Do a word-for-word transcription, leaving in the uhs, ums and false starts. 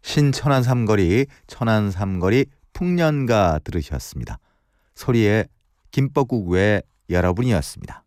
신천안 삼거리, 천안 삼거리 풍년가 들으셨습니다. 소리의 김뻐국 외 여러분이었습니다.